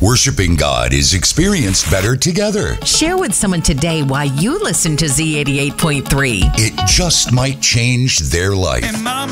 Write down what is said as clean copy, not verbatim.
Worshiping God is experienced better together. Share with someone today why you listen to Z88.3. It just might change their life. And Mama